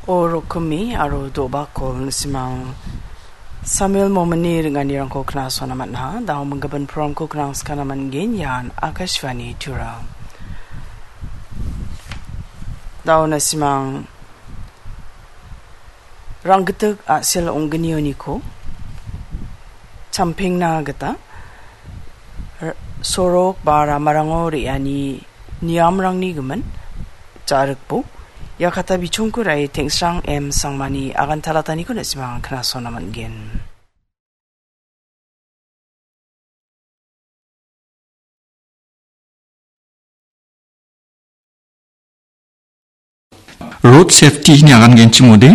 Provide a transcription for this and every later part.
Orokumi aro doba kol simang Samuel momani dengan irang ko kena so naman ha daw menggaban prom ko kena skana man yan Akashvani tura daw na simang ranggetek asil ongganioni ko camping na gata sorok bara marangori ani niamrang ni gaman jarekpo Ya kata bichungku rai tengsang sangmani akan talatani ko na simang kanaso naman gen. Road safety ni akan genci mode,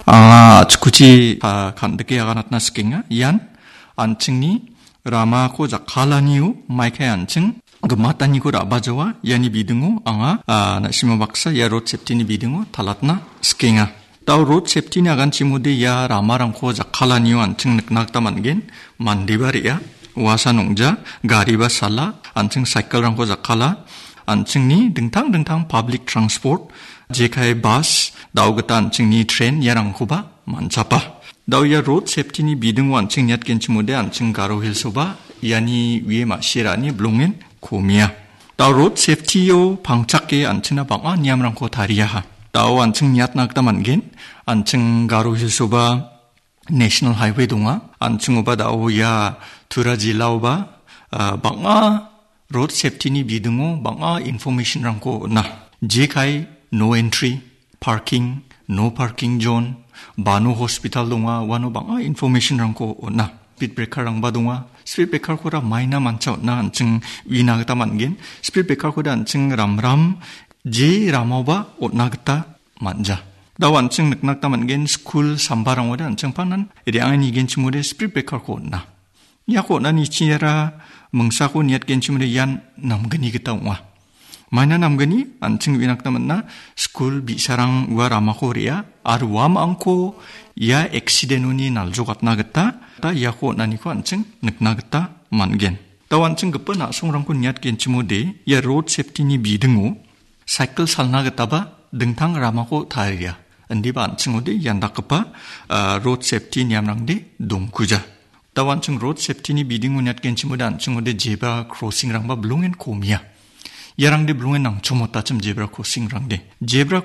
cukuci kandeke akan atna skenga, yan ancing ni rama ko jakalaniu maike ancing. Gematani ko rabajawa yani bidungu anga na sima baksa ya road safety ni bidungu talatna skenga tau road safety ni agan cimude ya ramarang ko jakalaniu ancing neknak tamangen mandibari ya wasa nongja gariba sala ancing cycle rang ko jakala ancing ni dengtang public transport jekai bus dau gata ancing ni train yarang ko ba manchapa dau ya road safety ni bidungu ancing nyat ken cimude ancing garo hilsoba yani wiye masirani blungen 고미야. 다우 로드 세프티요 방착게 안층나 방아 니암랑코 다리야하. 다우 안층 니앗 낙다만겐 안층 가로 힐소바 내셔널 하이웨이 동아 안층 오바 다우야 두라질라오바 방아 로드 세프티니 비등오 방아 인포메이션랑코 나 제카이 노 엔트리 파킹 노 파킹 존 바노 호스피탈 동아 와노 방아 인포메이션랑코 나 스피드 브레이커랑 바동아 스피드 브레이커코라 마이나 많죠 나 안층 위나그다 만겐 스피드 브레이커코라 안층 람람 제 라모바 옷나그다 만자 다 안층 늑낙다 만겐 스쿨 삼바랑오다 안층 파난 이래앙은 이겐 치무레 스피드 브레이커코 나 야코 난 이치에라 멍사고 니앗겐 치무레 얀 남근이 그다 와 마이나 남근이 안층 위나그다 만나 스쿨 비사랑 와 라마코리아 아르와마 앙코 ya accidentuni naljogat nagata ta yako naniko anching niknagata mangen tawanching gepena songrangko niat genchimude ya road safety ni bidingo cycle salnagata ba dengtang ramako tharia andiba anchingode yandakpa road safety niamrangde dongkuja tawanching road safety ni bidingo niat genchimude anchingode zebra crossing rangba blungen komia yarangde blungen nang chomota chim zebra crossing rangde zebra